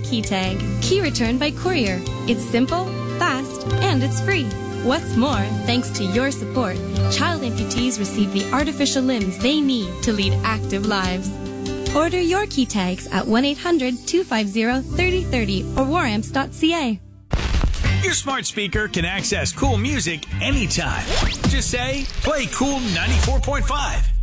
key tag. Key return by courier. It's simple, fast, and it's free. What's more, thanks to your support, child amputees receive the artificial limbs they need to lead active lives. Order your key tags at 1-800-250-3030 or waramps.ca. Your smart speaker can access cool music anytime. Just say, play Cool 94.5.